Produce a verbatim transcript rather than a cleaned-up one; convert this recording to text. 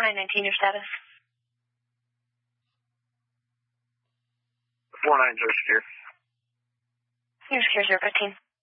nine nineteen, your status. four nine zero secure. You're secure zero fifteen.